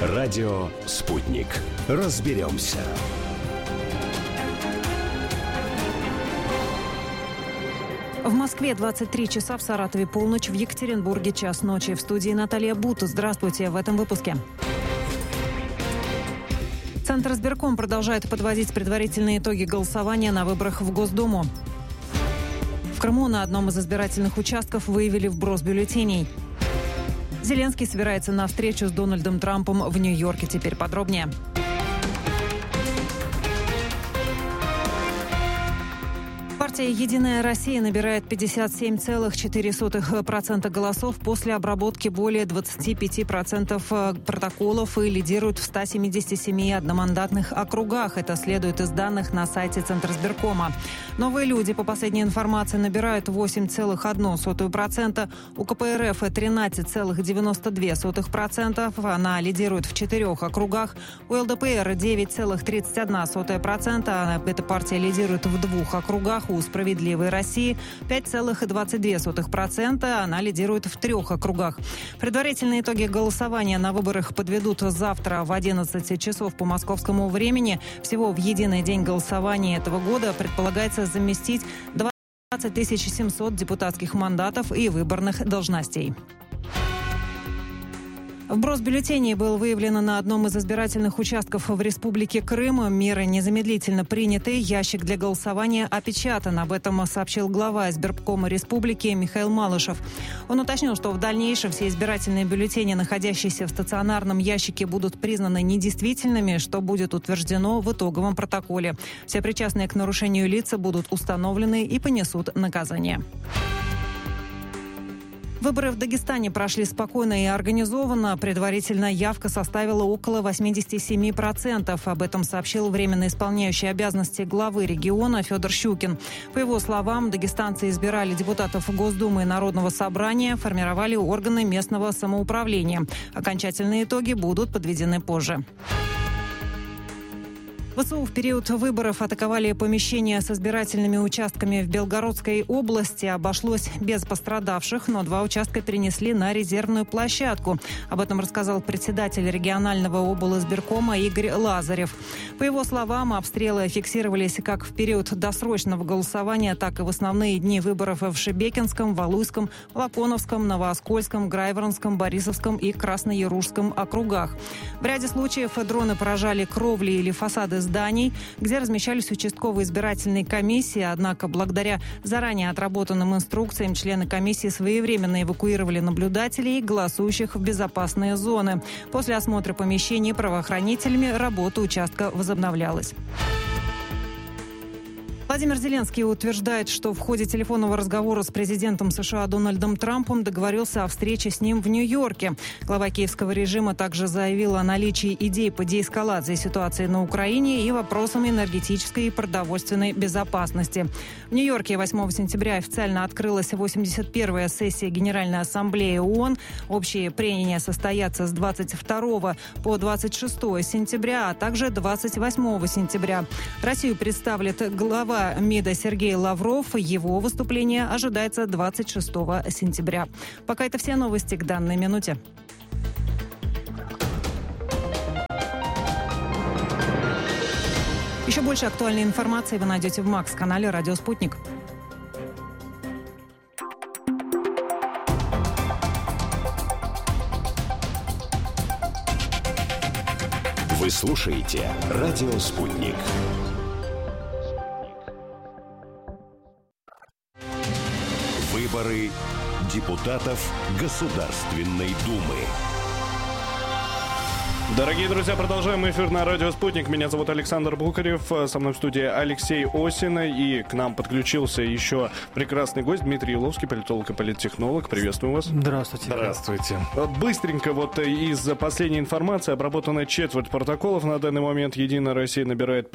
Радио «Спутник». Разберемся. В Москве 23 часа, в Саратове полночь, в Екатеринбурге час ночи. В студии Наталья Бута. Здравствуйте в этом выпуске. Центр избирком продолжает подводить предварительные итоги голосования на выборах в Госдуму. В Крыму на одном из избирательных участков выявили вброс бюллетеней. Зеленский собирается на встречу с Дональдом Трампом в Нью-Йорке. Теперь подробнее. Партия «Единая Россия» набирает 57,4% голосов после обработки более 25% протоколов и лидирует в 177 одномандатных округах. Это следует из данных на сайте Центризбиркома. «Новые люди», по последней информации, набирают 8,1%. У КПРФ 13,92%. Она лидирует в 4 округах. У ЛДПР 9,31%. Эта партия лидирует в 2 округах. У «Справедливой России» 5,22%. Она лидирует в 3 округах. Предварительные итоги голосования на выборах подведут завтра в 11 часов по московскому времени. Всего в единый день голосования этого года предполагается заместить 20 700 депутатских мандатов и выборных должностей. Вброс бюллетеней был выявлен на одном из избирательных участков в Республике Крым. Меры незамедлительно приняты. Ящик для голосования опечатан. Об этом сообщил глава избиркома республики Михаил Малышев. Он уточнил, что в дальнейшем все избирательные бюллетени, находящиеся в стационарном ящике, будут признаны недействительными, что будет утверждено в итоговом протоколе. Все причастные к нарушению лица будут установлены и понесут наказание. Выборы в Дагестане прошли спокойно и организованно. Предварительно явка составила около 87%. Об этом сообщил временно исполняющий обязанности главы региона Федор Щукин. По его словам, дагестанцы избирали депутатов Госдумы и Народного собрания, формировали органы местного самоуправления. Окончательные итоги будут подведены позже. ВСУ в период выборов атаковали помещения с избирательными участками в Белгородской области. Обошлось без пострадавших, но 2 участка перенесли на резервную площадку. Об этом рассказал председатель регионального облизбиркома Игорь Лазарев. По его словам, обстрелы фиксировались как в период досрочного голосования, так и в основные дни выборов в Шебекинском, Валуйском, Лаконовском, Новооскольском, Грайворонском, Борисовском и Краснояружском округах. В ряде случаев дроны поражали кровли или фасады зданий, где размещались участковые избирательные комиссии. Однако, благодаря заранее отработанным инструкциям, члены комиссии своевременно эвакуировали наблюдателей, голосующих в безопасные зоны. После осмотра помещений правоохранителями работа участка возобновлялась. Владимир Зеленский утверждает, что в ходе телефонного разговора с президентом США Дональдом Трампом договорился о встрече с ним в Нью-Йорке. Глава киевского режима также заявил о наличии идей по деэскалации ситуации на Украине и вопросам энергетической и продовольственной безопасности. В Нью-Йорке 8 сентября официально открылась 81-я сессия Генеральной Ассамблеи ООН. Общие прения состоятся с 22 по 26 сентября, а также 28 сентября. Россию представит глава МИДа Сергей Лавров. Его выступление ожидается 26 сентября. Пока это все новости к данной минуте. Еще больше актуальной информации вы найдете в МАКС-канале «Радио Спутник». Вы слушаете «Радио Спутник». Выборы депутатов Государственной Думы. Дорогие друзья, продолжаем эфир на радио «Спутник». Меня зовут Александр Бухарев, со мной в студии Алексей Осин, и к нам подключился еще прекрасный гость Дмитрий Еловский, политолог и политтехнолог. Приветствую вас. Здравствуйте. Здравствуйте. Быстренько из последней информации обработана четверть протоколов. На данный момент «Единая Россия» набирает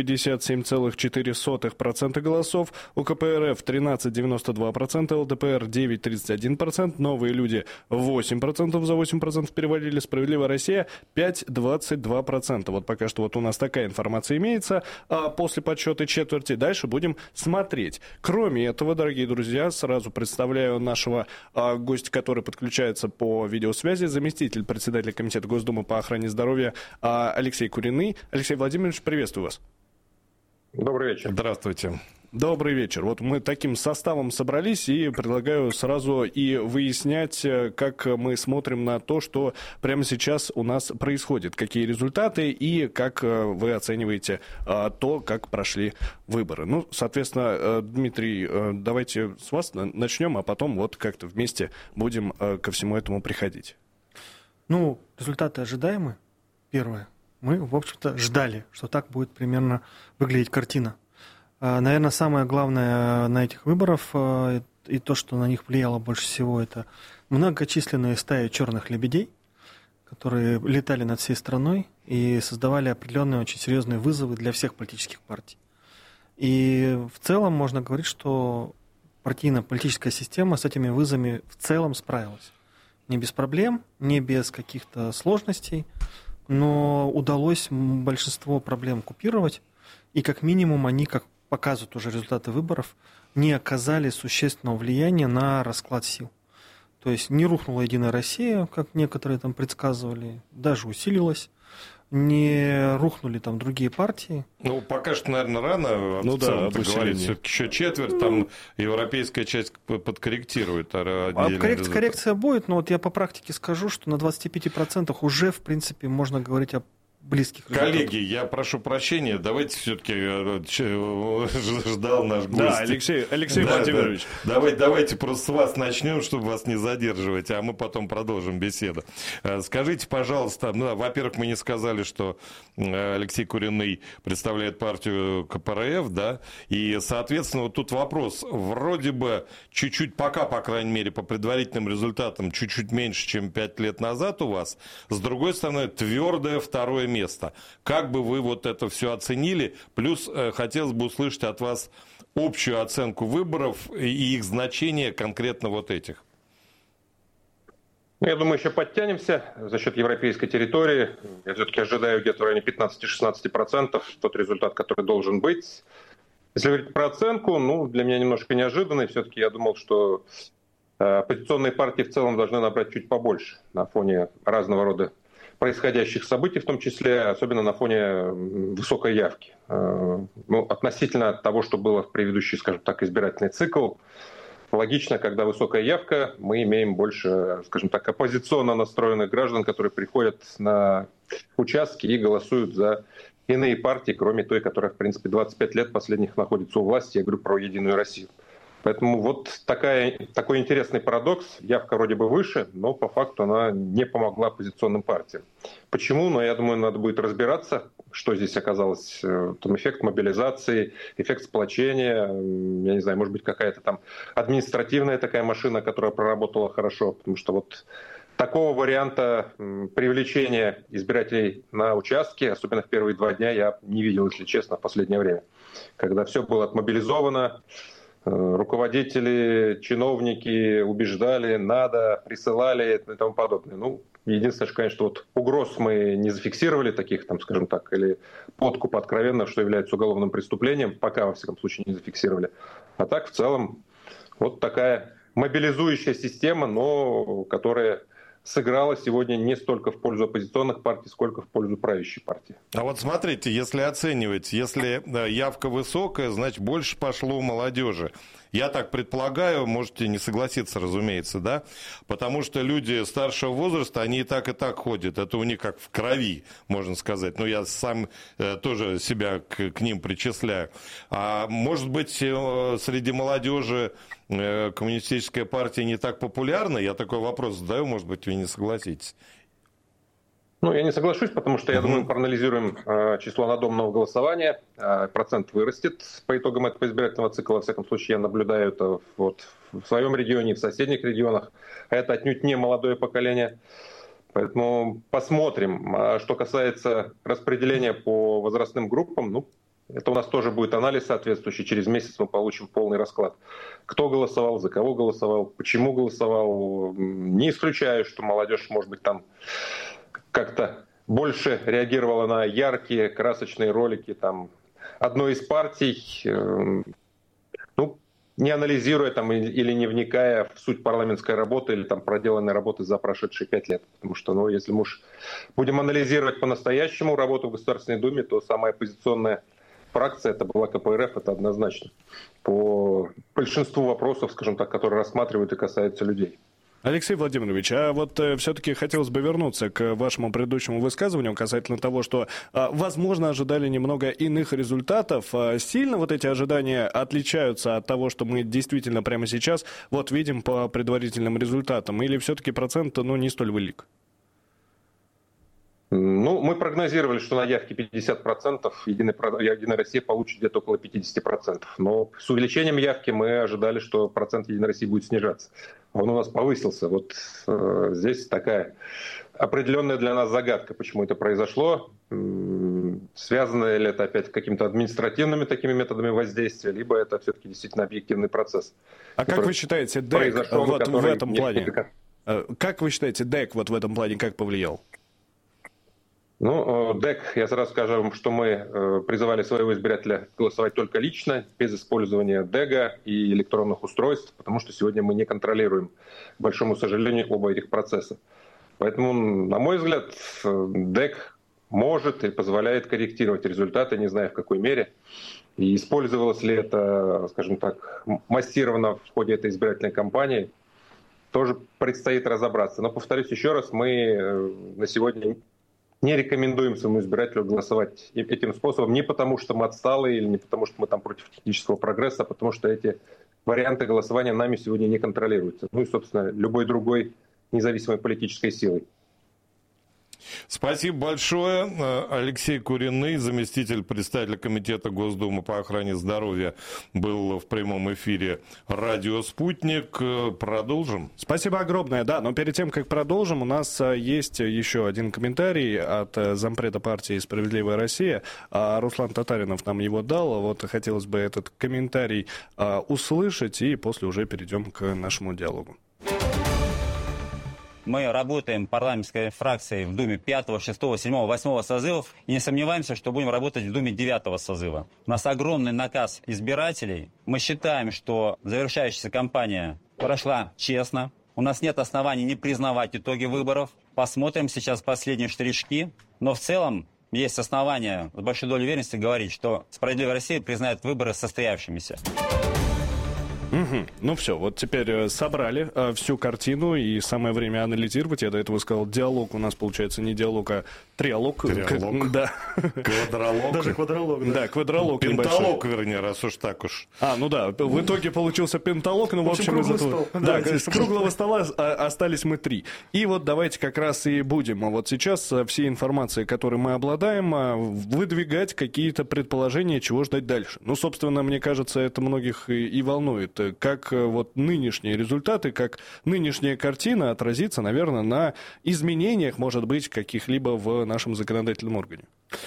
57,4% голосов, у КПРФ 13,92%, ЛДПР 9,31%, «Новые люди» 8%, за 8% перевалили, «Справедливая Россия» 5,2%. 22%. Вот пока что вот у нас такая информация имеется после подсчета четверти. Дальше будем смотреть. Кроме этого, дорогие друзья, сразу представляю нашего гостя, который подключается по видеосвязи, заместитель председателя Комитета Госдумы по охране здоровья Алексей Куриный. Алексей Владимирович, приветствую вас. Добрый вечер. Здравствуйте. Добрый вечер. Вот мы таким составом собрались, и предлагаю сразу и выяснять, как мы смотрим на то, что прямо сейчас у нас происходит, какие результаты и как вы оцениваете то, как прошли выборы. Ну, соответственно, Дмитрий, давайте с вас начнем, а потом вот как-то вместе будем ко всему этому приходить. Ну, результаты ожидаемы. Первое. Мы, в общем-то, ждали, что так будет примерно выглядеть картина. Наверное, самое главное на этих выборах и то, что на них влияло больше всего, это многочисленные стаи черных лебедей, которые летали над всей страной и создавали определенные очень серьезные вызовы для всех политических партий. И в целом можно говорить, что партийно-политическая система с этими вызовами в целом справилась. Не без проблем, не без каких-то сложностей, но удалось большинство проблем купировать, и как минимум они, как показывают уже результаты выборов, не оказали существенного влияния на расклад сил. То есть не рухнула «Единая Россия», как некоторые там предсказывали, даже усилилась, не рухнули там другие партии. Ну, пока что, наверное, рано говорить. Все-таки еще четверть, там европейская часть подкорректирует. Коррекция будет, но вот я по практике скажу, что на 25% уже, в принципе, можно говорить о близких результатов. Коллеги, я прошу прощения, давайте все-таки ждал наш гость. Да, Алексей Владимирович. Давайте просто с вас начнем, чтобы вас не задерживать, а мы потом продолжим беседу. Скажите, пожалуйста, во-первых, мы не сказали, что Алексей Куриный представляет партию КПРФ, да, и, соответственно, вот тут вопрос. Вроде бы чуть-чуть, пока, по крайней мере, по предварительным результатам, чуть-чуть меньше, чем 5 лет назад у вас. С другой стороны, твердое второе место. Как бы вы вот это все оценили? Плюс хотелось бы услышать от вас общую оценку выборов и их значение конкретно вот этих. Я думаю, еще подтянемся за счет европейской территории. Я все-таки ожидаю где-то в районе 15-16%, тот результат, который должен быть. Если говорить про оценку, для меня немножко неожиданный. Все-таки я думал, что оппозиционные партии в целом должны набрать чуть побольше на фоне разного рода происходящих событий, в том числе, особенно на фоне высокой явки. Относительно того, что было в предыдущий, скажем так, избирательный цикл, логично, когда высокая явка, мы имеем больше, скажем так, оппозиционно настроенных граждан, которые приходят на участки и голосуют за иные партии, кроме той, которая, в принципе, 25 лет последних находится у власти. Я говорю про «Единую Россию». Поэтому вот такой интересный парадокс. Явка вроде бы выше, но по факту она не помогла оппозиционным партиям. Почему? Я думаю, надо будет разбираться, что здесь оказалось. Там эффект мобилизации, эффект сплочения, я не знаю, может быть, какая-то там административная такая машина, которая проработала хорошо. Потому что вот такого варианта привлечения избирателей на участки, особенно в первые 2 дня, я не видел, если честно, в последнее время. Когда все было отмобилизовано, руководители, чиновники убеждали, надо, присылали и тому подобное. Единственное, что, конечно, вот угроз мы не зафиксировали таких, там, скажем так, или подкуп откровенно, что является уголовным преступлением, пока, во всяком случае, не зафиксировали. А так, в целом, вот такая мобилизующая система, но которая сыграла сегодня не столько в пользу оппозиционных партий, сколько в пользу правящей партии. А вот смотрите, если оценивать, если явка высокая, значит, больше пошло у молодежи. Я так предполагаю, можете не согласиться, разумеется, да? Потому что люди старшего возраста, они и так ходят. Это у них как в крови, можно сказать. Я сам тоже себя к ним причисляю. А может быть, среди молодежи коммунистическая партия не так популярна? Я такой вопрос задаю, может быть, вы не согласитесь. Я не соглашусь, потому что, я думаю, мы проанализируем число надомного голосования, процент вырастет по итогам этого избирательного цикла. Во всяком случае, я наблюдаю это вот в своем регионе и в соседних регионах. Это отнюдь не молодое поколение. Поэтому посмотрим. А что касается распределения по возрастным группам, это у нас тоже будет анализ соответствующий. Через месяц мы получим полный расклад. Кто голосовал, за кого голосовал, почему голосовал. Не исключаю, что молодежь, может быть, там как-то больше реагировала на яркие, красочные ролики там, одной из партий, не анализируя там, или не вникая в суть парламентской работы или там, проделанной работы за прошедшие 5 лет. Потому что, если мы уж будем анализировать по-настоящему работу в Государственной Думе, то самая оппозиционная фракция, это была КПРФ, это однозначно. По большинству вопросов, скажем так, которые рассматривают и касаются людей. Алексей Владимирович, а вот все-таки хотелось бы вернуться к вашему предыдущему высказыванию касательно того, что, возможно, ожидали немного иных результатов. Сильно вот эти ожидания отличаются от того, что мы действительно прямо сейчас вот видим по предварительным результатам? Или все-таки процент, не столь велик? Мы прогнозировали, что на явке 50%, Единая Россия получит где-то около 50%. Но с увеличением явки мы ожидали, что процент Единой России будет снижаться. Он у нас повысился. Вот здесь такая определенная для нас загадка, почему это произошло. Связано ли это опять с какими-то административными такими методами воздействия, либо это все-таки действительно объективный процесс. А как вы считаете, ДЭК вот в этом плане? Как вы считаете, ДЭК вот в этом плане как повлиял? ДЭК, я сразу скажу, что мы призывали своего избирателя голосовать только лично, без использования ДЭГа и электронных устройств, потому что сегодня мы не контролируем, к большому сожалению, оба этих процесса. Поэтому, на мой взгляд, ДЭК может и позволяет корректировать результаты, не знаю в какой мере. И использовалось ли это, скажем так, массированно в ходе этой избирательной кампании, тоже предстоит разобраться. Но, повторюсь еще раз, мы на сегодня не рекомендуем своему избирателю голосовать этим способом не потому, что мы отсталые или не потому, что мы там против технического прогресса, а потому что эти варианты голосования нами сегодня не контролируются. И, собственно, любой другой независимой политической силой. Спасибо большое. Алексей Куриный, заместитель председателя Комитета Госдумы по охране здоровья, был в прямом эфире «Радио Спутник». Продолжим. Спасибо огромное. Да, но перед тем, как продолжим, у нас есть еще один комментарий от зампреда партии «Справедливая Россия». Руслан Татаринов нам его дал. Вот хотелось бы этот комментарий услышать, и после уже перейдем к нашему диалогу. Мы работаем парламентской фракцией в Думе 5, 6, 7, 8 созывов и не сомневаемся, что будем работать в Думе 9 созыва. У нас огромный наказ избирателей. Мы считаем, что завершающаяся кампания прошла честно. У нас нет оснований не признавать итоги выборов. Посмотрим сейчас последние штришки. Но в целом есть основания с большой долей уверенности говорить, что «Справедливая Россия» признает выборы состоявшимися. Ну все, вот теперь собрали всю картину, и самое время анализировать. Я до этого сказал, диалог у нас получается не диалог, а триалог. Да. Квадролог. Даже квадролог. Да, квадролог. Пенталог, вернее, раз уж так уж. В итоге получился пенталог, в общем, из этого... Да, с круглого стола остались мы 3. И вот давайте как раз и будем вот сейчас всей информации, которой мы обладаем, выдвигать какие-то предположения, чего ждать дальше. Собственно, мне кажется, это многих и волнует. Как вот нынешние результаты, как нынешняя картина отразится, наверное, на изменениях, может быть, каких-либо в нашем законодательном органе?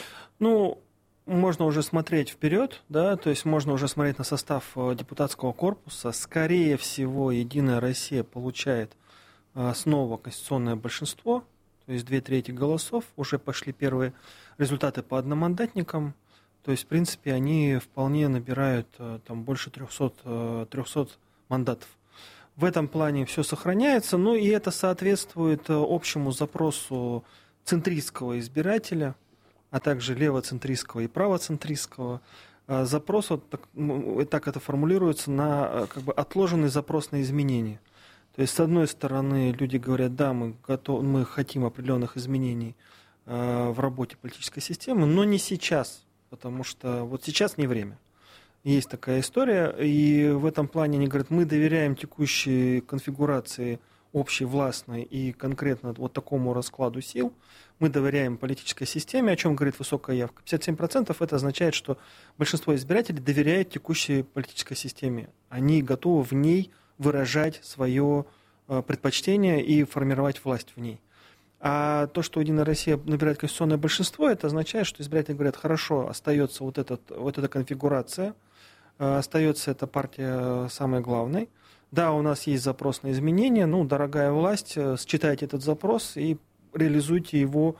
Можно уже смотреть вперед, да, то есть можно уже смотреть на состав депутатского корпуса. Скорее всего, Единая Россия получает снова конституционное большинство, то есть 2/3 голосов. Уже пошли первые результаты по одномандатникам. То есть, в принципе, они вполне набирают там больше 300 мандатов. В этом плане все сохраняется, и это соответствует общему запросу центристского избирателя, а также левоцентристского и правоцентристского. Запрос, так это формулируется, на отложенный запрос на изменения. То есть, с одной стороны, люди говорят, да, мы хотим определенных изменений в работе политической системы, но не сейчас. Потому что вот сейчас не время. Есть такая история, и в этом плане они говорят, мы доверяем текущей конфигурации общей властной и конкретно вот такому раскладу сил, мы доверяем политической системе, о чем говорит высокая явка. 57% это означает, что большинство избирателей доверяет текущей политической системе. Они готовы в ней выражать свое предпочтение и формировать власть в ней. А то, что Единая Россия набирает конституционное большинство, это означает, что избиратели говорят, хорошо, остается вот эта конфигурация, остается эта партия самой главной. Да, у нас есть запрос на изменения, дорогая власть, считайте этот запрос и реализуйте его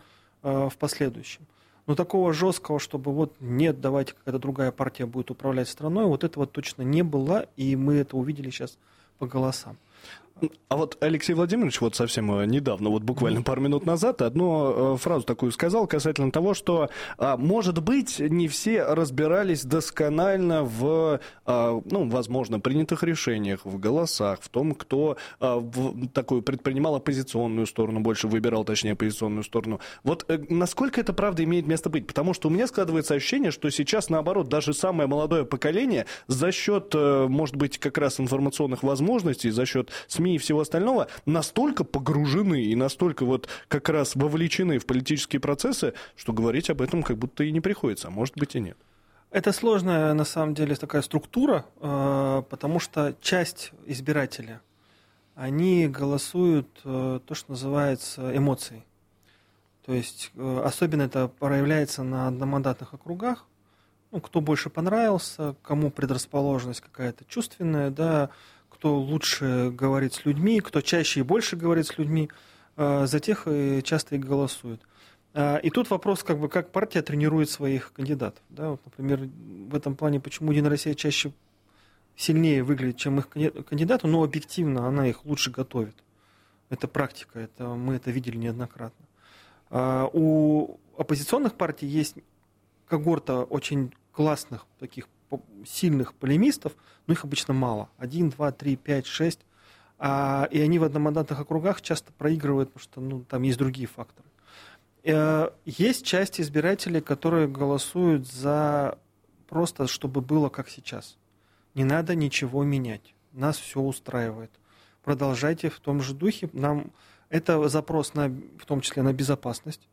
в последующем. Но такого жесткого, чтобы вот нет, давайте какая-то другая партия будет управлять страной, вот этого точно не было, и мы это увидели сейчас по голосам. А вот Алексей Владимирович вот совсем недавно, вот буквально пару минут назад, одну фразу такую сказал касательно того, что, может быть, не все разбирались досконально в, возможно, принятых решениях, в голосах, в том, кто такую предпринимал оппозиционную сторону, больше выбирал, точнее, оппозиционную сторону. Вот насколько это правда имеет место быть? Потому что у меня складывается ощущение, что сейчас, наоборот, даже самое молодое поколение за счет, может быть, как раз информационных возможностей, за счет СМИ и всего остального, настолько погружены и настолько вот как раз вовлечены в политические процессы, что говорить об этом как будто и не приходится, а может быть и нет. Это сложная, на самом деле, такая структура, потому что часть избирателей, они голосуют то, что называется эмоцией. То есть особенно это проявляется на одномандатных округах. Кто больше понравился, кому предрасположенность какая-то чувственная, да, кто лучше говорит с людьми, кто чаще и больше говорит с людьми, за тех часто и голосуют. И тут вопрос, как партия тренирует своих кандидатов. Да? Вот, например, в этом плане, почему Единая Россия чаще сильнее выглядит, чем их кандидаты, но объективно она их лучше готовит. Это практика, мы это видели неоднократно. У оппозиционных партий есть когорта очень классных таких сильных полемистов, но их обычно мало. 1, 2, 3, 5, 6. И они в одномандатных округах часто проигрывают, потому что там есть другие факторы. Есть часть избирателей, которые голосуют за просто, чтобы было как сейчас. Не надо ничего менять. Нас все устраивает. Продолжайте в том же духе. Это запрос в том числе на безопасность.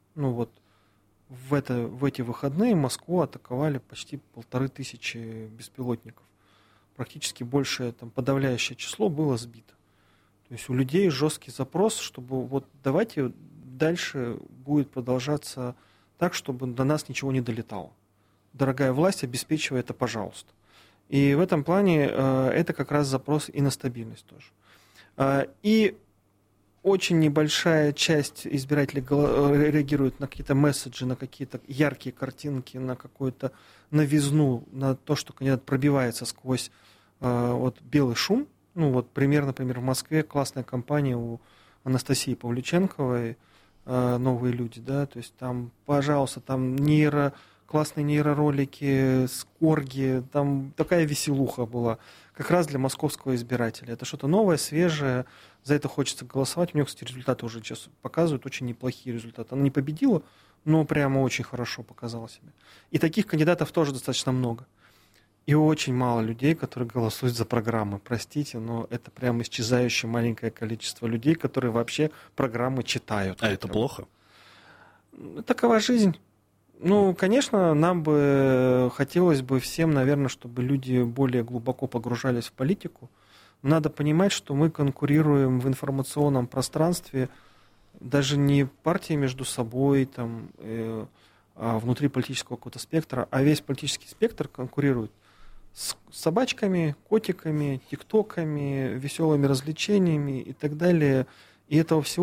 В эти выходные Москву атаковали почти 1500 беспилотников. Практически большее, подавляющее число было сбито. То есть у людей жесткий запрос, чтобы давайте дальше будет продолжаться так, чтобы до нас ничего не долетало. Дорогая власть, обеспечивай это, пожалуйста. И в этом плане это как раз запрос и на стабильность тоже. И очень небольшая часть избирателей реагирует на какие-то месседжи, на какие-то яркие картинки, на какую-то новизну, на то, что кандидат пробивается сквозь белый шум. Пример, например, в Москве классная кампания у Анастасии Павлюченковой «Новые люди». Да? То есть там, пожалуйста, там классные нейроролики, скорги, там такая веселуха была, как раз для московского избирателя. Это что-то новое, свежее, за это хочется голосовать. У нее, кстати, результаты уже сейчас показывают, очень неплохие результаты. Она не победила, но прямо очень хорошо показала себя. И таких кандидатов тоже достаточно много. И очень мало людей, которые голосуют за программы. Простите, но это прямо исчезающее маленькое количество людей, которые вообще программы читают. А это плохо? Такова жизнь. Конечно, нам бы хотелось бы всем, наверное, чтобы люди более глубоко погружались в политику. Надо понимать, что мы конкурируем в информационном пространстве даже не партии между собой, внутри политического какого-то спектра, а весь политический спектр конкурирует с собачками, котиками, тиктоками, веселыми развлечениями и так далее. И этого всего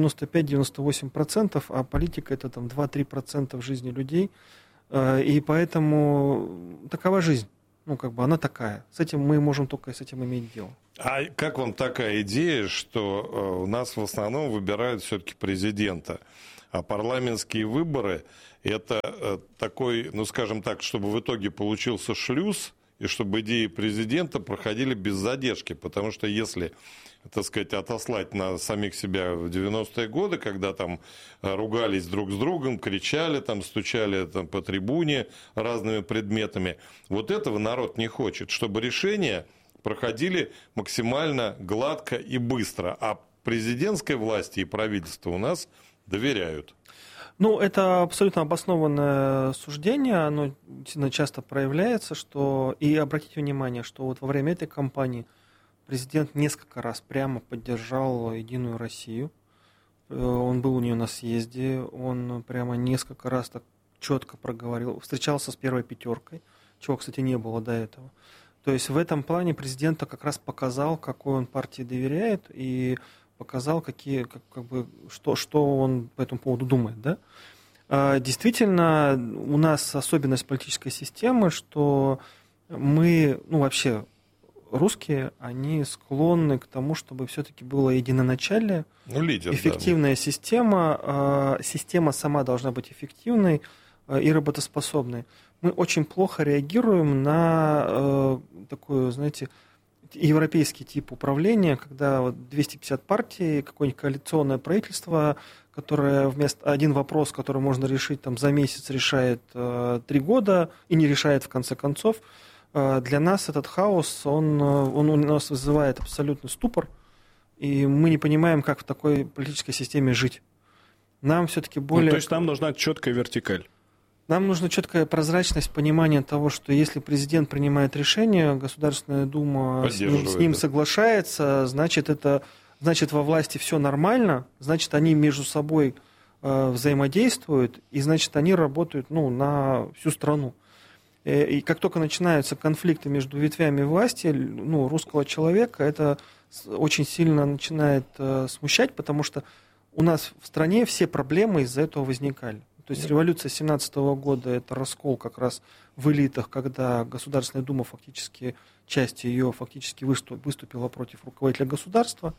95-98%, а политика это 2-3% в жизни людей. И поэтому такова жизнь. Она такая. С этим мы можем только с этим иметь дело. А как вам такая идея, что у нас в основном выбирают все-таки президента, а парламентские выборы это такой, скажем так, чтобы в итоге получился шлюз, и чтобы идеи президента проходили без задержки, потому что если, так сказать, отослать на самих себя в 90-е годы, когда там ругались друг с другом, кричали, стучали по трибуне разными предметами, вот этого народ не хочет, чтобы решения проходили максимально гладко и быстро, а президентской власти и правительству у нас доверяют. Это абсолютно обоснованное суждение, оно действительно часто проявляется, и обратите внимание, что во время этой кампании президент несколько раз прямо поддержал Единую Россию, он был у нее на съезде, он прямо несколько раз так четко проговорил, встречался с первой пятеркой, чего, кстати, не было до этого. То есть в этом плане президент как раз показал, какой он партии доверяет, и показал, что он по этому поводу думает. Да? Действительно, у нас особенность политической системы, что мы, вообще, русские, они склонны к тому, чтобы все-таки было единоначалие, лидер, эффективная система. Система сама должна быть эффективной и работоспособной. Мы очень плохо реагируем на такую, знаете, европейский тип управления, когда 250 партий, какое-нибудь коалиционное правительство, которое вместо один вопрос, который можно решить за месяц, решает 3 года и не решает в конце концов. Для нас этот хаос, он у нас вызывает абсолютный ступор, и мы не понимаем, как в такой политической системе жить. Нам все-таки более... то есть нам нужна четкая вертикаль. Нам нужна четкая прозрачность, понимание того, что если президент принимает решение, Государственная Дума с ним соглашается, значит во власти все нормально, значит они между собой взаимодействуют, и значит они работают на всю страну. И как только начинаются конфликты между ветвями власти, русского человека это очень сильно начинает смущать, потому что у нас в стране все проблемы из-за этого возникали. То есть революция 1917 года – это раскол как раз в элитах, когда Государственная Дума, фактически, часть ее фактически выступила против руководителя государства.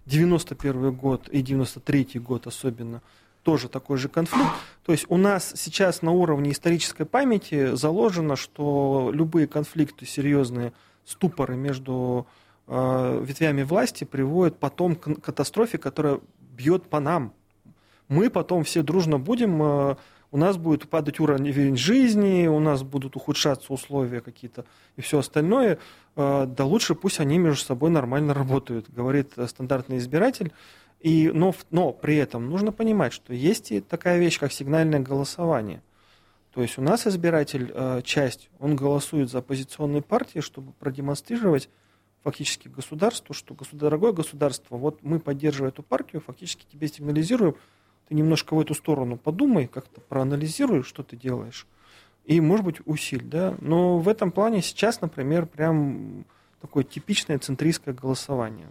91 год и 93 год особенно тоже такой же конфликт. То есть у нас сейчас на уровне исторической памяти заложено, что любые конфликты, серьезные ступоры между ветвями власти приводят потом к катастрофе, которая бьет по нам. Мы потом все дружно будем, у нас будет падать уровень жизни, у нас будут ухудшаться условия какие-то и все остальное. Да лучше пусть они между собой нормально работают, говорит стандартный избиратель. Но при этом нужно понимать, что есть и такая вещь, как сигнальное голосование. То есть у нас избиратель, он голосует за оппозиционные партии, чтобы продемонстрировать фактически государству, что дорогое государство, вот мы, поддерживая эту партию, фактически тебе сигнализируем, ты немножко в эту сторону подумай, как-то проанализируй, что ты делаешь, и, может быть, усиль. Да? Но в этом плане сейчас, например, прям такое типичное центристское голосование.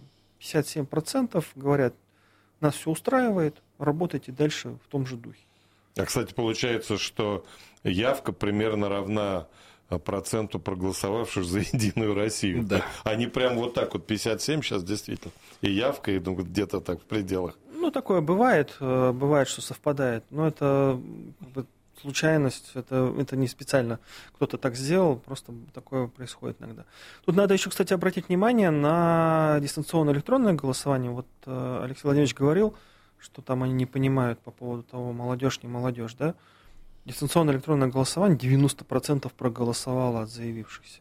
57% говорят, нас все устраивает, работайте дальше в том же духе. А, кстати, получается, что явка примерно равна проценту проголосовавших за Единую Россию. Да. Они прям вот так 57 сейчас действительно. И явка, и где-то так в пределах. Такое бывает, что совпадает, но это случайность, это не специально кто-то так сделал, просто такое происходит иногда. Тут надо еще, кстати, обратить внимание на дистанционное электронное голосование. Вот Алексей Владимирович говорил, что там они не понимают по поводу того, молодежь, не молодежь, да? Дистанционное электронное голосование 90% проголосовало от заявившихся.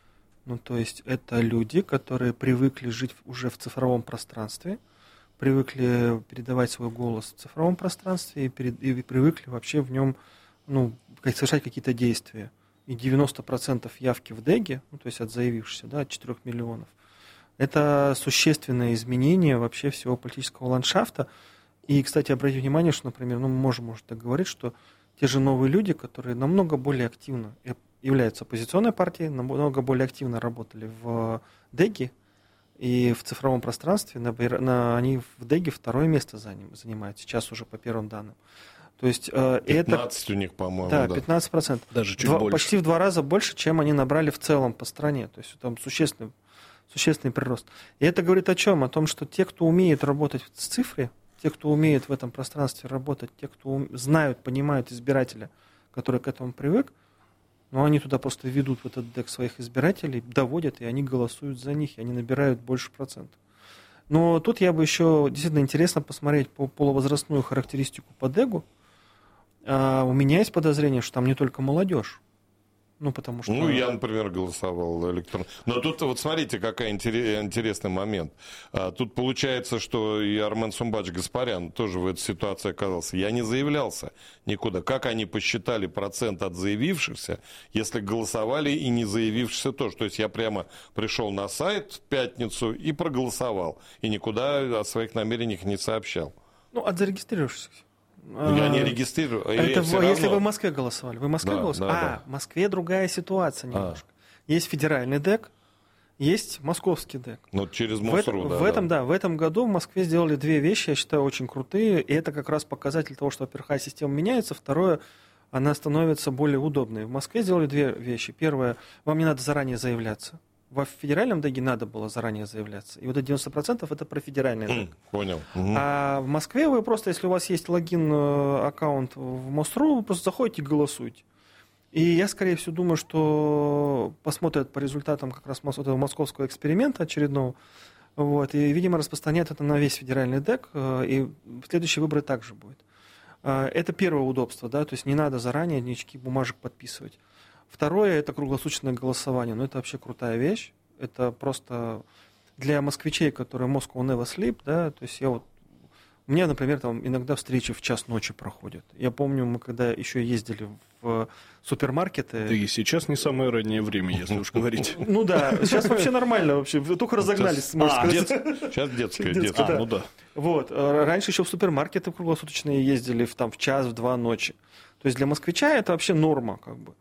То есть это люди, которые привыкли жить уже в цифровом пространстве, привыкли передавать свой голос в цифровом пространстве и привыкли вообще в нем совершать какие-то действия. И 90% явки в ДЭГе, то есть от заявившихся, от 4 миллионов, это существенное изменение вообще всего политического ландшафта. И, кстати, обратите внимание, что, например, мы можем так говорить, что те же новые люди, которые намного более активно являются оппозиционной партией, намного более активно работали в ДЭГе, и в цифровом пространстве они в ДЭГе 2-е место занимают, сейчас уже по первым данным. То есть 15 у них, по-моему. Да, 15%. Даже чуть больше. Почти в 2 раза больше, чем они набрали в целом по стране. То есть там существенный прирост. И это говорит о чем? О том, что те, кто умеет работать в цифре, те, кто умеет в этом пространстве работать, те, кто знают, понимают избирателя, который к этому привык, они туда просто ведут в этот ДЭГ своих избирателей, доводят, и они голосуют за них, и они набирают больше процентов. Но тут я бы еще действительно интересно посмотреть по полувозрастную характеристику по ДЭГу. У меня есть подозрение, что там не только молодежь. Потому что... я, например, голосовал электронно. Но тут вот смотрите, какой интересный момент. Тут получается, что и Армен Сумбач-Гаспарян тоже в этой ситуации оказался. Я не заявлялся никуда. Как они посчитали процент от заявившихся, если голосовали и не заявившихся тоже? То есть я прямо пришел на сайт в пятницу и проголосовал. И никуда о своих намерениях не сообщал. От зарегистрировавшихся. Я не регистрирую. Это если вы в Москве голосовали. Вы в Москве голосовали? Да. В Москве другая ситуация немножко. Есть федеральный ДЭГ, есть московский ДЭК. Ну, через МОСРУ, в этом году в Москве сделали две вещи, я считаю, очень крутые. И это как раз показатель того, что, во-первых, система меняется. Второе, она становится более удобной. В Москве сделали две вещи. Первое, вам не надо заранее заявляться. Во федеральном ДЭГе надо было заранее заявляться. И вот это 90% это про федеральный ДЭГ. Понял. А в Москве вы просто, если у вас есть логин, аккаунт в МОСРУ, вы просто заходите и голосуете. И я, скорее всего, думаю, что посмотрят по результатам как раз этого московского эксперимента очередного. Вот, и, видимо, распространят это на весь федеральный ДЭК. И следующие выборы также будет. Это первое удобство, да, то есть не надо заранее никаких бумажек подписывать. Второе – это круглосуточное голосование. Но это вообще крутая вещь. Это просто для москвичей, которые Moscow never sleep, да, то есть у меня, например, там иногда встречи в час ночи проходят. Я помню, мы когда еще ездили в супермаркеты... Да и сейчас не самое раннее время, если уж говорить. Ну да, сейчас вообще нормально вообще. Только разогнались, можно сказать. Сейчас детское. Ну да. Вот. Раньше еще в супермаркеты круглосуточные ездили в час, в 2 ночи. То есть для москвича это вообще норма, как бы.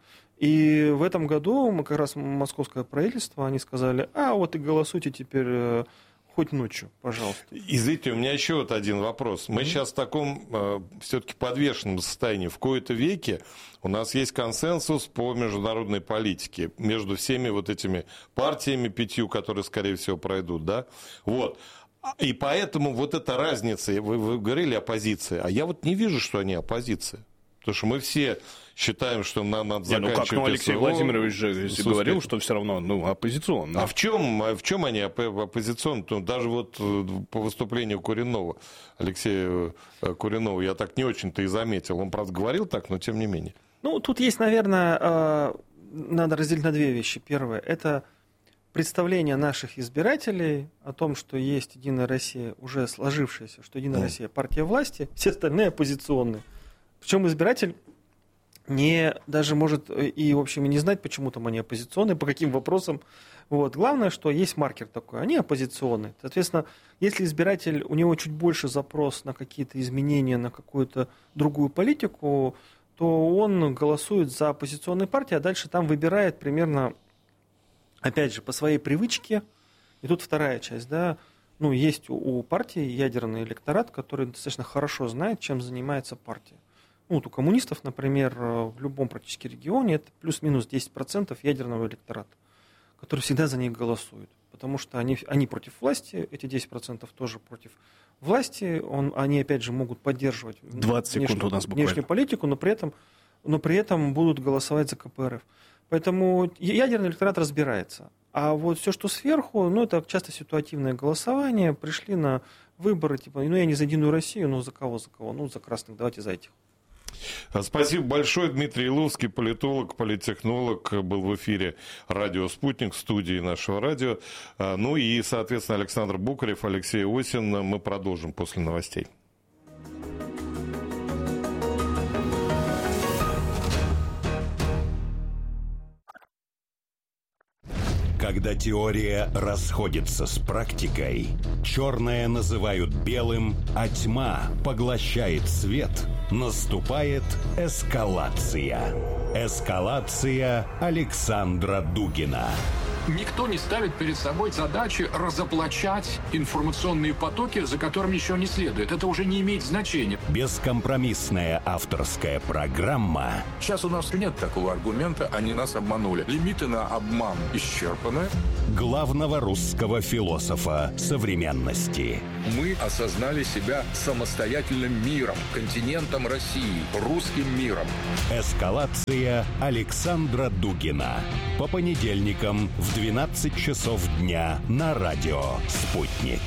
И в этом году мы как раз московское правительство, они сказали, вот и голосуйте теперь хоть ночью, пожалуйста. Извините, у меня еще вот один вопрос. Мы сейчас в таком все-таки подвешенном состоянии. В кои-то веке у нас есть консенсус по международной политике между всеми вот этими партиями 5, которые, скорее всего, пройдут, да? Вот. И поэтому вот эта разница, вы говорили оппозиции, а я вот не вижу, что они оппозиция. Потому что мы все считаем, что надо заканчивать Алексей Владимирович же говорил, что все равно оппозиционно. А в чем они оппозиционны? Даже вот по выступлению Куренова, Алексея Куренова, я так не очень-то и заметил. Он, правда, говорил так, но тем не менее. Ну, тут есть, наверное, надо разделить на две вещи. Первое – это представление наших избирателей о том, что есть Единая Россия, уже сложившаяся, что Единая Россия – партия власти, все остальные оппозиционные. Причем избиратель даже может и, в общем, и не знать, почему там они оппозиционные, по каким вопросам. Вот. Главное, что есть маркер такой, они оппозиционные. Соответственно, если избиратель, у него чуть больше запрос на какие-то изменения, на какую-то другую политику, то он голосует за оппозиционные партии, а дальше там выбирает примерно, опять же, по своей привычке. И тут вторая часть, да, есть у партии ядерный электорат, который достаточно хорошо знает, чем занимается партия. У коммунистов, например, в любом практически регионе это плюс-минус 10% ядерного электората, который всегда за них голосует. Потому что они против власти, эти 10% тоже против власти. Они, опять же, могут поддерживать 20 секунд у нас внешнюю политику, но при этом будут голосовать за КПРФ. Поэтому ядерный электорат разбирается. А вот все, что сверху, это часто ситуативное голосование. Пришли на выборы, типа, я не за Единую Россию, за кого? За красных, давайте за этих. Спасибо большое. Дмитрий Иловский, политолог, политтехнолог, был в эфире радио «Спутник», в студии нашего радио. И, соответственно, Александр Букарев, Алексей Осин. Мы продолжим после новостей. Когда теория расходится с практикой, черное называют белым, а тьма поглощает свет, наступает эскалация. Эскалация Александра Дугина. Никто не ставит перед собой задачи разоблачать информационные потоки, за которыми ничего не следует. Это уже не имеет значения. Бескомпромиссная авторская программа. Сейчас у нас нет такого аргумента, они нас обманули. Лимиты на обман исчерпаны. Главного русского философа современности. Мы осознали себя самостоятельным миром, континентом России, русским миром. Эскалация Александра Дугина. По понедельникам в 12 часов дня на радио «Спутник».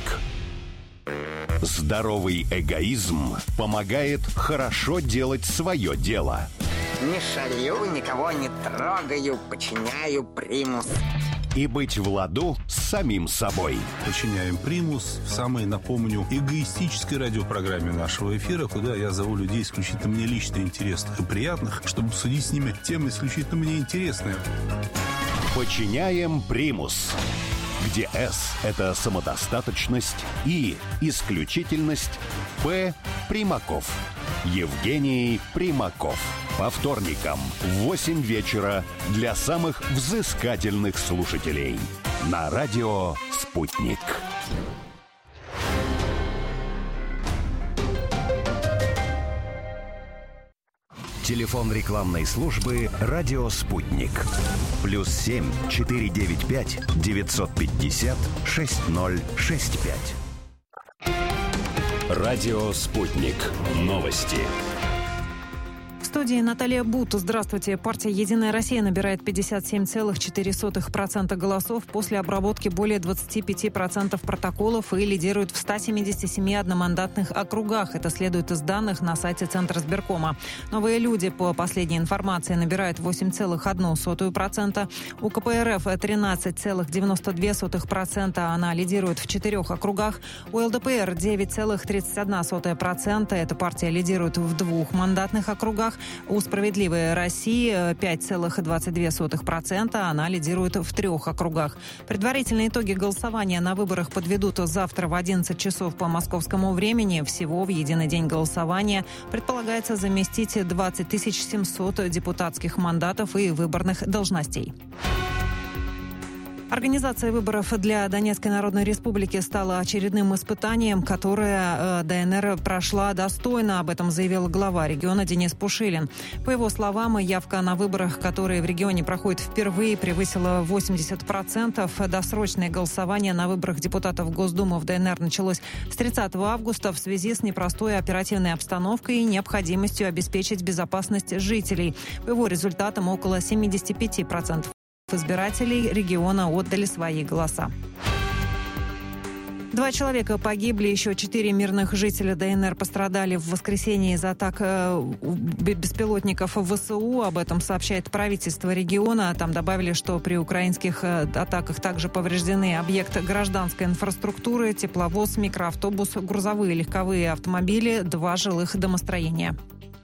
Здоровый эгоизм помогает хорошо делать свое дело. Не шалю, никого не трогаю, подчиняю примус. И быть в ладу с самим собой. Подчиняем примус в самой, напомню, эгоистической радиопрограмме нашего эфира, куда я зову людей исключительно мне лично интересных и приятных, чтобы обсудить с ними темы исключительно мне интересные. Подчиняем примус, где «С» — это самодостаточность, «И» — исключительность, «П» — Примаков. Евгений Примаков. По вторникам в 8 вечера для самых взыскательных слушателей. на радио «Спутник». Телефон рекламной службы «Радио Спутник». +7 495 950 6065. Радио «Спутник». Новости. В студии Наталья Бут. Здравствуйте. Партия «Единая Россия» набирает 57,4% голосов после обработки более 25% протоколов и лидирует в 177 одномандатных округах. Это следует из данных на сайте Центризбиркома. «Новые люди» по последней информации набирают 8,1%. У КПРФ 13,92%. Она лидирует в 4 округах. У ЛДПР 9,31%. Эта партия лидирует в 2 мандатных округах. У «Справедливой России» 5,22%. Она лидирует в 3 округах. Предварительные итоги голосования на выборах подведут завтра в 11 часов по московскому времени. Всего в единый день голосования предполагается заместить 20 700 депутатских мандатов и выборных должностей. Организация выборов для Донецкой Народной Республики стала очередным испытанием, которое ДНР прошла достойно. Об этом заявил глава региона Денис Пушилин. По его словам, явка на выборах, которые в регионе проходят впервые, превысила 80%. Досрочное голосование на выборах депутатов Госдумы в ДНР началось с 30 августа в связи с непростой оперативной обстановкой и необходимостью обеспечить безопасность жителей. По его результатам около 75% избирателей региона отдали свои голоса. 2 человека погибли, еще 4 мирных жителя ДНР пострадали в воскресенье из атак беспилотников ВСУ. Об этом сообщает правительство региона. Там добавили, что при украинских атаках также повреждены объекты гражданской инфраструктуры, тепловоз, микроавтобус, грузовые легковые автомобили, 2 жилых домостроения.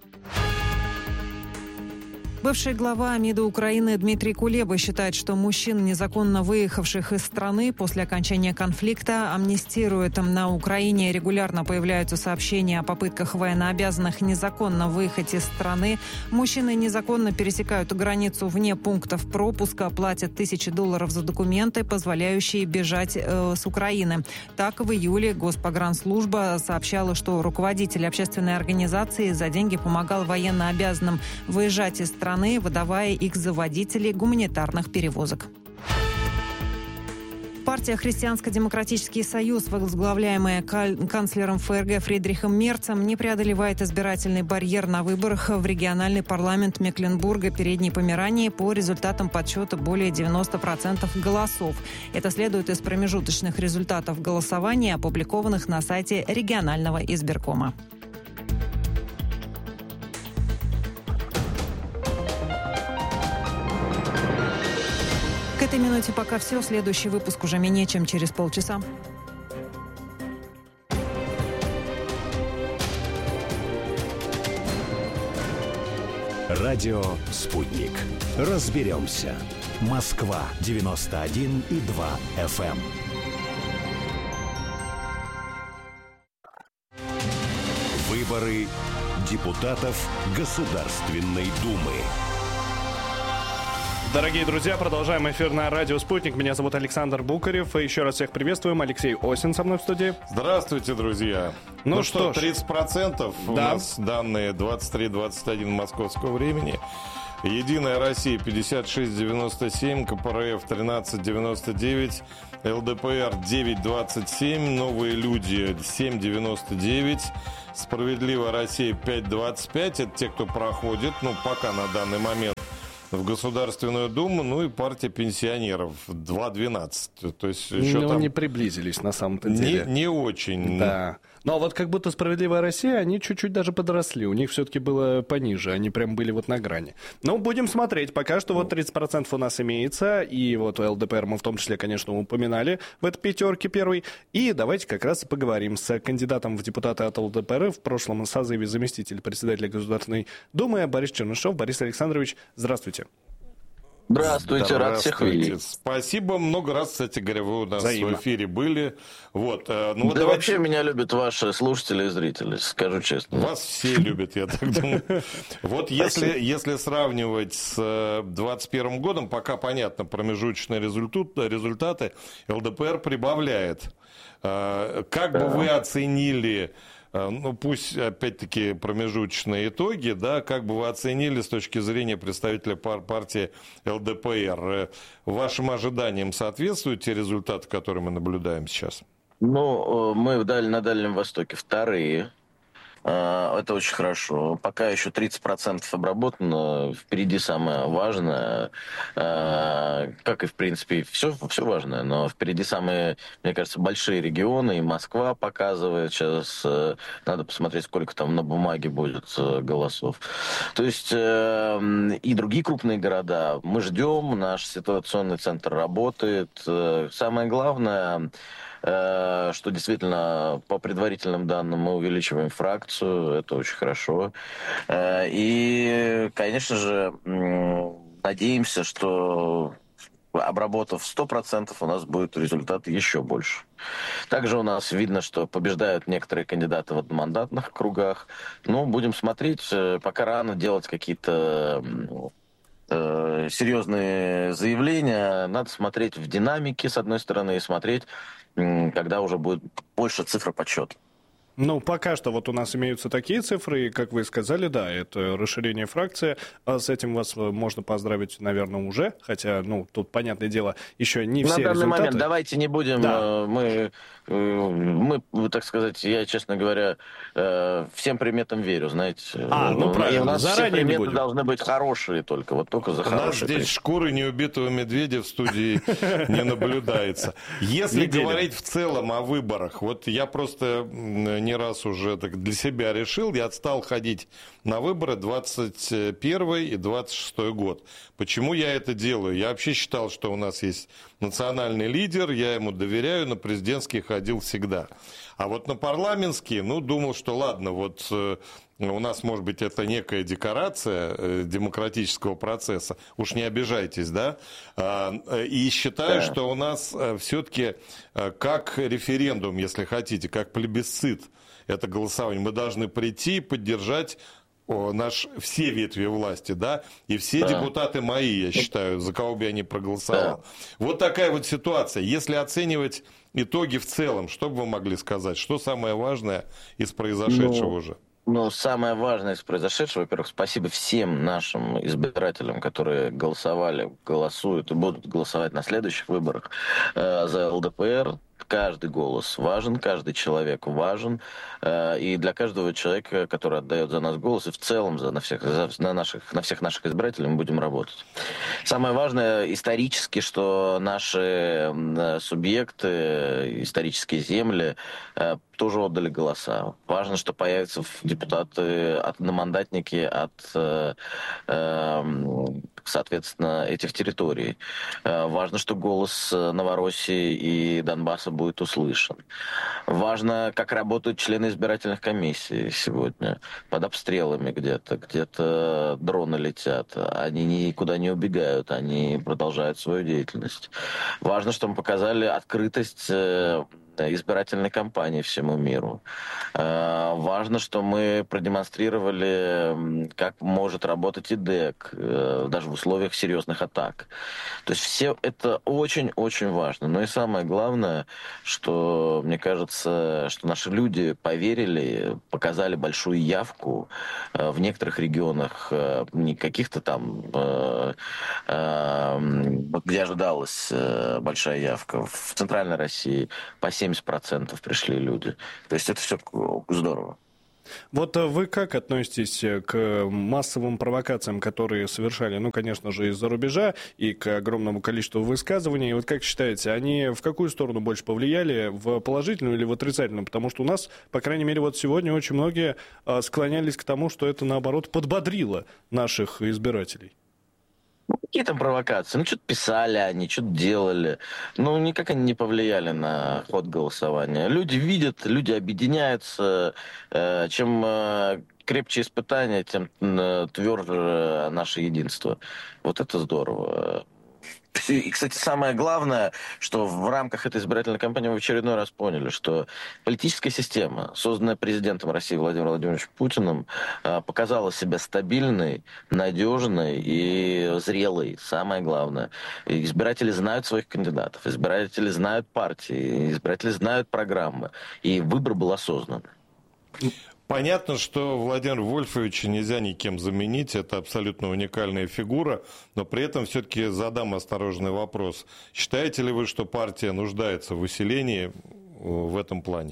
Бывший глава МИДа Украины Дмитрий Кулеба считает, что мужчин, незаконно выехавших из страны после окончания конфликта, амнистируют. На Украине регулярно появляются сообщения о попытках военнообязанных незаконно выехать из страны. Мужчины незаконно пересекают границу вне пунктов пропуска, платят $1000 за документы, позволяющие бежать с Украины. Так, в июле Госпогранслужба сообщала, что руководитель общественной организации за деньги помогал военнообязанным выезжать из страны, выдавая их за водителей гуманитарных перевозок. Партия «Христианско-демократический союз», возглавляемая канцлером ФРГ Фридрихом Мерцем, не преодолевает избирательный барьер на выборах в региональный парламент Мекленбурга Передней Померании по результатам подсчета более 90% голосов. Это следует из промежуточных результатов голосования, опубликованных на сайте регионального избиркома. К этой минуте пока все. Следующий выпуск уже менее чем через полчаса. Радио «Спутник». Разберемся. Москва 91,2 FM. Выборы депутатов Государственной Думы. Дорогие друзья, продолжаем эфир на радио «Спутник». Меня зовут Александр Букарев. Еще раз всех приветствуем. Алексей Осин со мной в студии. Здравствуйте, друзья. Ну что, 30% у нас данные 23-21 московского времени. Единая Россия 56,97, КПРФ 13,99, ЛДПР 9,27, Новые люди 7,99, Справедливая Россия 5,25. Это те, кто проходит, пока на данный момент в Государственную Думу, ну и партия пенсионеров 2,12. То есть еще там не приблизились на самом-то деле. Не очень. Да. Но вот как будто «Справедливая Россия», они чуть-чуть даже подросли. У них все-таки было пониже, они прям были вот на грани. Но будем смотреть. Пока что вот 30% у нас имеется. И вот ЛДПР мы в том числе, конечно, упоминали в этой пятерке первой. И давайте как раз поговорим с кандидатом в депутаты от ЛДПР в прошлом созыве заместитель председателя Государственной Думы Борис Чернышов. Борис Александрович, здравствуйте. Здравствуйте, рад всех видеть. Спасибо, много раз, кстати говоря, вы у нас в эфире были. Вот, да давайте... вообще меня любят ваши слушатели и зрители, скажу честно. Вас все любят, я так думаю. Вот если сравнивать с 2021 годом, пока понятно, промежуточные результаты, ЛДПР прибавляет. Как бы вы оценили... Ну, пусть, опять-таки, промежуточные итоги, да, как бы вы оценили с точки зрения представителя партии ЛДПР, вашим ожиданиям соответствуют те результаты, которые мы наблюдаем сейчас? Ну, мы на Дальнем Востоке вторые. Это очень хорошо. Пока еще 30% обработано. Впереди самое важное. Как и, в принципе, все важное. Но впереди самые, мне кажется, большие регионы. И Москва показывает. Сейчас надо посмотреть, сколько там на бумаге будет голосов. То есть и другие крупные города. Мы ждем. Наш ситуационный центр работает. Самое главное... что действительно по предварительным данным мы увеличиваем фракцию, это очень хорошо. И, конечно же, надеемся, что обработав 100%, у нас будет результат еще больше. Также у нас видно, что побеждают некоторые кандидаты в одномандатных кругах. Ну, будем смотреть, пока рано делать какие-то... серьезные заявления, надо смотреть в динамике, с одной стороны, и смотреть, когда уже будет больше цифр подсчета. Ну, пока что вот у нас имеются такие цифры, и, как вы сказали, да, это расширение фракции. С этим вас можно поздравить, наверное, уже, хотя, ну, тут, понятное дело, еще не все результаты. На данный момент давайте не будем, да. мы, так сказать, я, честно говоря, всем приметам верю, знаете. Ну, правильно, и у нас заранее все приметы должны быть хорошие только, вот только за хорошие. У нас здесь шкуры неубитого медведя в студии не наблюдается. Если говорить в целом о выборах, вот я просто... не раз уже так для себя решил, я стал ходить на выборы 21 и 26 год. Почему я это делаю? Я вообще считал, что у нас есть национальный лидер, я ему доверяю, на президентские ходил всегда. А вот на парламентские, ну, думал, что ладно, вот у нас, может быть, это некая декорация демократического процесса, уж не обижайтесь, да? И считаю, что у нас все-таки как референдум, если хотите, как плебисцит, это голосование, мы должны прийти и поддержать все ветви власти, да, и все депутаты мои, я считаю, за кого бы я ни проголосовал. Вот такая вот ситуация. Если оценивать итоги в целом, что бы вы могли сказать? Что самое важное из произошедшего уже? Ну, самое важное из произошедшего, во-первых, спасибо всем нашим избирателям, которые голосовали, голосуют и будут голосовать на следующих выборах за ЛДПР. Каждый голос важен, каждый человек важен, и для каждого человека, который отдает за нас голос, и в целом на всех наших избирателей мы будем работать. Самое важное исторически, что наши субъекты, исторические земли, тоже отдали голоса. Важно, что появятся депутаты, одномандатники от, соответственно, этих территорий. Важно, что голос Новороссии и Донбасса будет услышан. Важно, как работают члены избирательных комиссий сегодня. Под обстрелами где-то дроны летят. Они никуда не убегают, они продолжают свою деятельность. Важно, что мы показали открытость избирательной кампании всему миру. Важно, что мы продемонстрировали, как может работать ИДЭК, даже в условиях серьезных атак. То есть все это очень-очень важно. Но и самое главное, что, мне кажется, что наши люди поверили, показали большую явку в некоторых регионах, не каких-то там, где ожидалась большая явка, в Центральной России по 70% пришли люди. То есть это все здорово. Вот вы как относитесь к массовым провокациям, которые совершали, ну, конечно же, из-за рубежа, и к огромному количеству высказываний? Вот как считаете, они в какую сторону больше повлияли, в положительную или в отрицательную? Потому что у нас, по крайней мере, вот сегодня очень многие склонялись к тому, что это, наоборот, подбодрило наших избирателей. Какие там провокации? Ну, что-то писали они, что-то делали. Ну, никак они не повлияли на ход голосования. Люди видят, люди объединяются. Чем крепче испытания, тем тверже наше единство. Вот это здорово. И, кстати, самое главное, что в рамках этой избирательной кампании мы в очередной раз поняли, что политическая система, созданная президентом России Владимиром Владимировичем Путиным, показала себя стабильной, надежной и зрелой. Самое главное. Избиратели знают своих кандидатов, избиратели знают партии, избиратели знают программы. И выбор был осознанный. Понятно, что Владимира Вольфовича нельзя никем заменить, это абсолютно уникальная фигура, но при этом все-таки задам осторожный вопрос. Считаете ли вы, что партия нуждается в усилении в этом плане?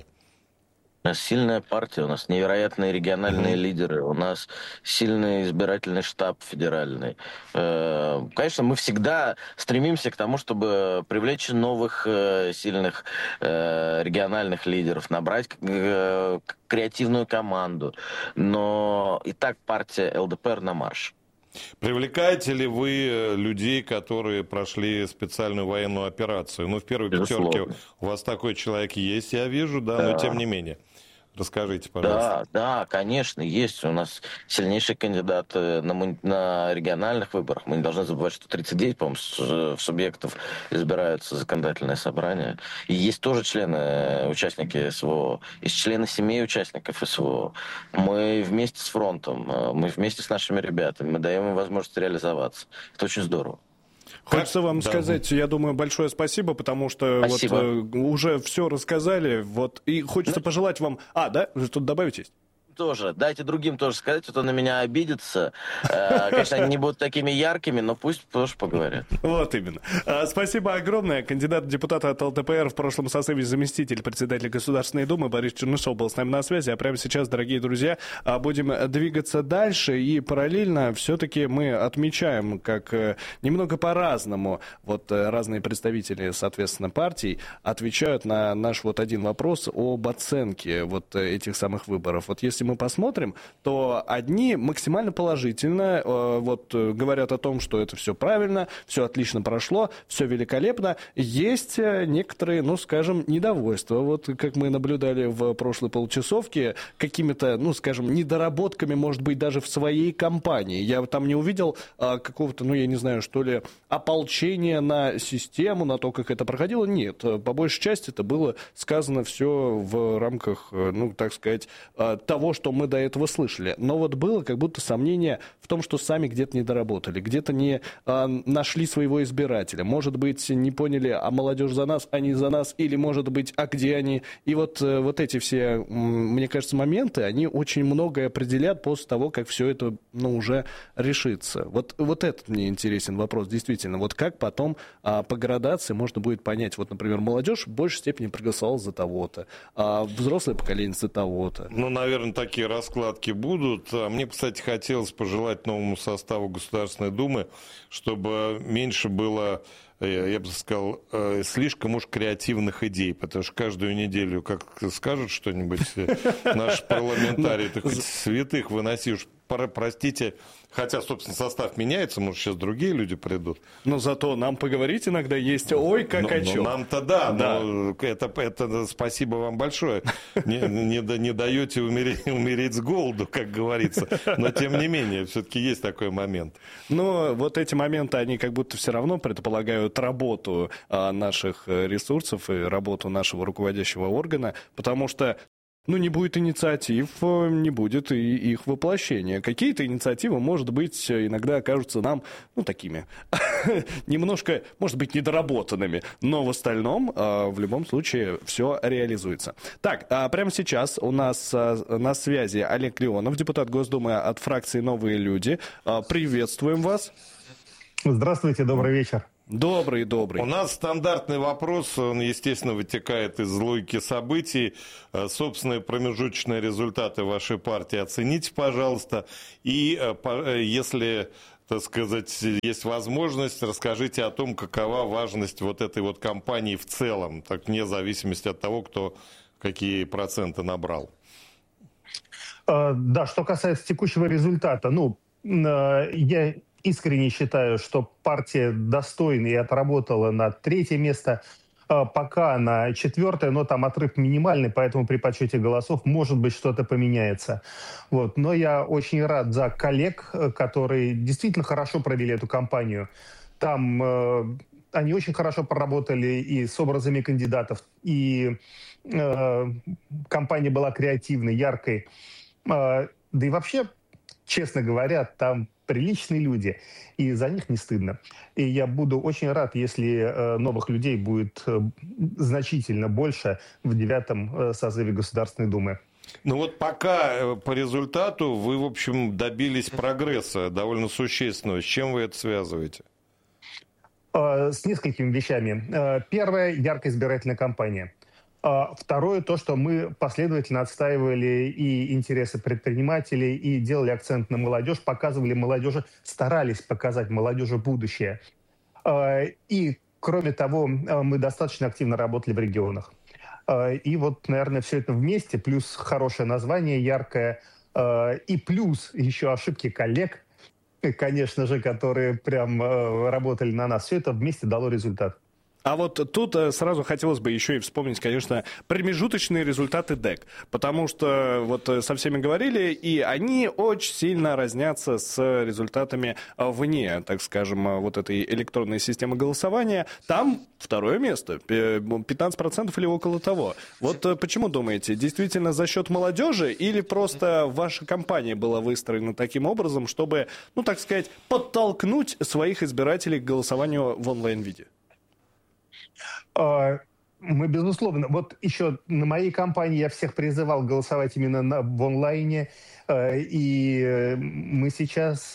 У нас сильная партия, у нас невероятные региональные лидеры, у нас сильный избирательный штаб федеральный. Конечно, мы всегда стремимся к тому, чтобы привлечь новых сильных региональных лидеров, набрать креативную команду. Но и так партия ЛДПР на марш. Привлекаете ли вы людей, которые прошли специальную военную операцию? Ну, в первой пятерке у вас такой человек есть, я вижу, да, но тем не менее. Расскажите, пожалуйста. Да, конечно, есть. У нас сильнейшие кандидаты на региональных выборах. Мы не должны забывать, что 39, по-моему, субъектов избираются законодательное собрание. И есть тоже участники СВО. Есть члены семей участников СВО. Мы вместе с фронтом, мы вместе с нашими ребятами, мы даем им возможность реализоваться. Это очень здорово. Хочется вам сказать, я думаю, большое спасибо, потому что вот, уже все рассказали, вот, и хочется пожелать вам... да? Что-то добавить есть? Тоже. Дайте другим тоже сказать, а то на меня обидятся. Конечно, они не будут такими яркими, но пусть тоже поговорят. Вот именно. Спасибо огромное. Кандидат в депутаты от ЛДПР, в прошлом созыве заместитель председателя Государственной Думы Борис Чернышов был с нами на связи. А прямо сейчас, дорогие друзья, будем двигаться дальше. И параллельно все-таки мы отмечаем, как немного по-разному вот разные представители, соответственно, партий отвечают на наш вот один вопрос об оценке вот этих самых выборов. Вот если мы посмотрим, то одни максимально положительно говорят о том, что это все правильно, все отлично прошло, все великолепно. Есть некоторые, скажем, недовольства. Вот как мы наблюдали в прошлой получасовке, какими-то, недоработками, может быть, даже в своей кампании. Я там не увидел какого-то, я не знаю, что ли, ополчения на систему, на то, как это проходило. Нет, по большей части это было сказано все в рамках, так сказать, того, что мы до этого слышали. Но вот было как будто сомнение в том, что сами где-то не доработали, где-то не нашли своего избирателя. Может быть, не поняли, а молодежь за нас, а не за нас, или, может быть, а где они? И вот эти все, мне кажется, моменты, они очень многое определят после того, как все это, уже решится. Вот этот мне интересен вопрос, действительно. Вот как потом по градации можно будет понять, вот, например, молодежь в большей степени проголосовала за того-то, а взрослое поколение за того-то. Наверное, такие раскладки будут. Мне, кстати, хотелось пожелать новому составу Государственной Думы, чтобы меньше было, я бы сказал, слишком уж креативных идей, потому что каждую неделю, как скажут что-нибудь наш парламентарий, так хоть святых выноси уж, простите, хотя, собственно, состав меняется, может, сейчас другие люди придут. Но зато нам поговорить иногда есть, ой, как о чем. Нам-то да. Но это спасибо вам большое. Не даете умереть с голоду, как говорится. Но, тем не менее, все-таки есть такой момент. Но вот эти моменты, они как будто все равно предполагают работу наших ресурсов и работу нашего руководящего органа, потому что не будет инициатив, не будет и их воплощения. Какие-то инициативы, может быть, иногда окажутся нам, такими, немножко, может быть, недоработанными. Но в остальном, в любом случае, все реализуется. Так, прямо сейчас у нас на связи Олег Леонов, депутат Госдумы от фракции «Новые люди». Приветствуем вас. Здравствуйте, добрый вечер. Добрый. У нас стандартный вопрос, он, естественно, вытекает из логики событий. Собственные промежуточные результаты вашей партии оцените, пожалуйста. И если, так сказать, есть возможность, расскажите о том, какова важность вот этой вот кампании в целом, так вне зависимости от того, кто какие проценты набрал. Да, что касается текущего результата, я искренне считаю, что партия достойна и отработала на 3-е место Пока она 4-я, но там отрыв минимальный, поэтому при подсчете голосов, может быть, что-то поменяется. Вот. Но я очень рад за коллег, которые действительно хорошо провели эту кампанию. Там они очень хорошо поработали и с образами кандидатов, и кампания была креативной, яркой. Да и вообще, честно говоря, там приличные люди, и за них не стыдно. И я буду очень рад, если новых людей будет значительно больше в 9-м созыве Государственной Думы. Ну вот пока по результату вы, в общем, добились прогресса довольно существенного. С чем вы это связываете? С несколькими вещами. Первое – яркая избирательная кампания. Второе – то, что мы последовательно отстаивали и интересы предпринимателей, и делали акцент на молодежь, показывали молодежи, старались показать молодежи будущее. И, кроме того, мы достаточно активно работали в регионах. И вот, наверное, все это вместе, плюс хорошее название, яркое, и плюс еще ошибки коллег, конечно же, которые прям работали на нас, все это вместе дало результат. А вот тут сразу хотелось бы еще и вспомнить, конечно, промежуточные результаты ДЭК, потому что вот со всеми говорили, и они очень сильно разнятся с результатами вне, так скажем, вот этой электронной системы голосования. Там второе место, 15% или около того. Вот почему думаете, действительно за счет молодежи или просто ваша кампания была выстроена таким образом, чтобы, ну так сказать, подтолкнуть своих избирателей к голосованию в онлайн-виде? Мы, безусловно, вот еще на моей кампании я всех призывал голосовать именно в онлайне, и мы сейчас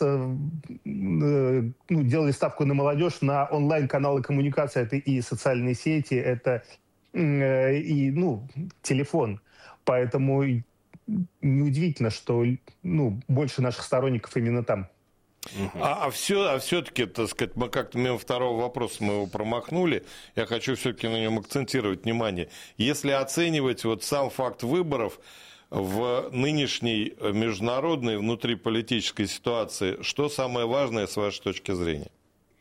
делали ставку на молодежь, на онлайн-каналы коммуникации, это и социальные сети, это и телефон. Поэтому неудивительно, что больше наших сторонников именно там. А все-таки, так сказать, мы как-то мимо второго вопроса мы его промахнули. Я хочу все-таки на нем акцентировать внимание. Если оценивать вот сам факт выборов в нынешней международной внутриполитической ситуации, что самое важное с вашей точки зрения?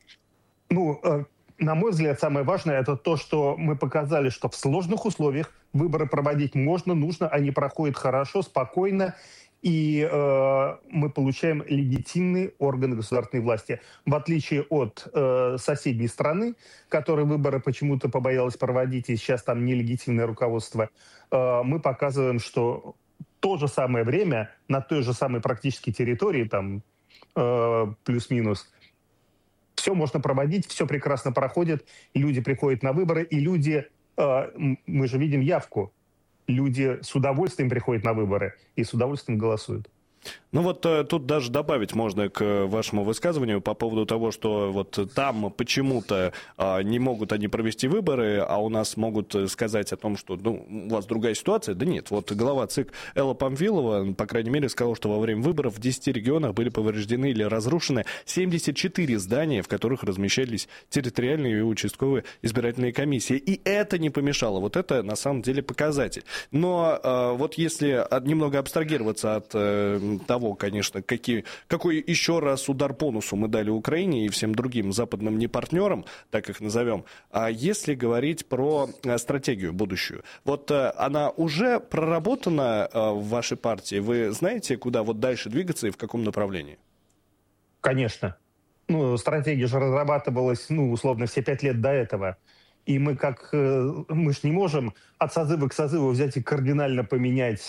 На мой взгляд, самое важное – это то, что мы показали, что в сложных условиях выборы проводить можно, нужно, они проходят хорошо, спокойно. И мы получаем легитимный орган государственной власти. В отличие от соседней страны, которая выборы почему-то побоялась проводить, и сейчас там нелегитимное руководство, мы показываем, что в то же самое время на той же самой практически территории, там плюс-минус, все можно проводить, все прекрасно проходит, и люди приходят на выборы, и люди, мы же видим явку, люди с удовольствием приходят на выборы и с удовольствием голосуют. Ну вот тут даже добавить можно к вашему высказыванию по поводу того, что вот там почему-то не могут они провести выборы, а у нас могут сказать о том, что у вас другая ситуация. Да нет, вот глава ЦИК Элла Памфилова, по крайней мере, сказала, что во время выборов в 10 регионах были повреждены или разрушены 74 здания, в которых размещались территориальные и участковые избирательные комиссии. И это не помешало. Вот это на самом деле показатель. Но вот если немного абстрагироваться от того, конечно, какой еще раз удар по носу мы дали Украине и всем другим западным непартнерам, так их назовем, а если говорить про стратегию будущую, вот она уже проработана в вашей партии? Вы знаете, куда вот дальше двигаться и в каком направлении? Конечно. Стратегия же разрабатывалась, условно, все 5 лет до этого. И мы ж не можем от созыва к созыву взять и кардинально поменять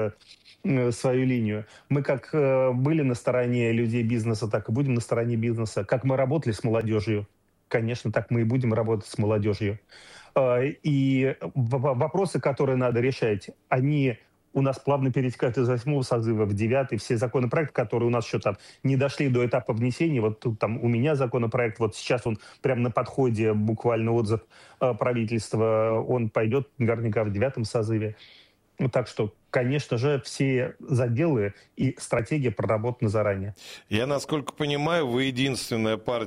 свою линию. Мы как были на стороне людей бизнеса, так и будем на стороне бизнеса. Как мы работали с молодежью, конечно, так мы и будем работать с молодежью. И вопросы, которые надо решать, они у нас плавно перетекают из 8-го созыва в 9-й. Все законопроекты, которые у нас еще там не дошли до этапа внесения, вот тут там у меня законопроект, вот сейчас он прямо на подходе, буквально отзыв правительства, он пойдет наверняка в 9-м созыве. Так что, конечно же, все заделы и стратегия проработаны заранее. Я, насколько понимаю, вы единственная партия